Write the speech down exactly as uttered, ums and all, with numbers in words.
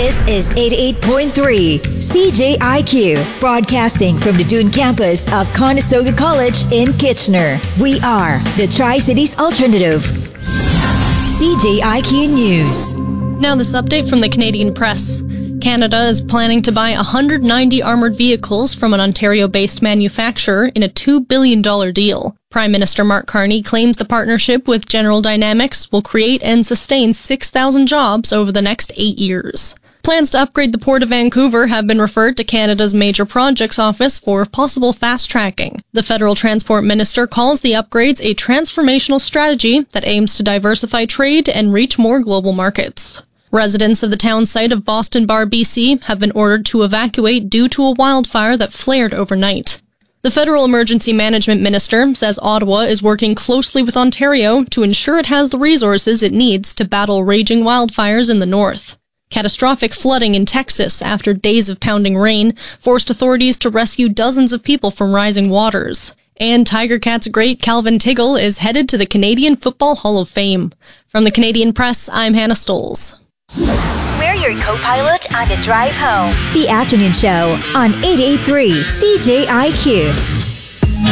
This is eighty-eight point three C J I Q, broadcasting from the Dune campus of Conestoga College in Kitchener. We are the Tri-Cities Alternative. C J I Q News. Now this update from the Canadian Press. Canada is planning to buy one hundred ninety armoured vehicles from an Ontario-based manufacturer in a two billion dollars deal. Prime Minister Mark Carney claims the partnership with General Dynamics will create and sustain six thousand jobs over the next eight years. Plans to upgrade the Port of Vancouver have been referred to Canada's Major Projects Office for possible fast-tracking. The federal transport minister calls the upgrades a transformational strategy that aims to diversify trade and reach more global markets. Residents of the town site of Boston Bar, B C have been ordered to evacuate due to a wildfire that flared overnight. The Federal Emergency Management Minister says Ottawa is working closely with Ontario to ensure it has the resources it needs to battle raging wildfires in the north. Catastrophic flooding in Texas after days of pounding rain forced authorities to rescue dozens of people from rising waters. And Tiger Cats great Calvin Tiggle is headed to the Canadian Football Hall of Fame. From the Canadian Press, I'm Hannah Stoles. We're your co-pilot on the drive home. The Afternoon Show on eighty-eight point three C J I Q.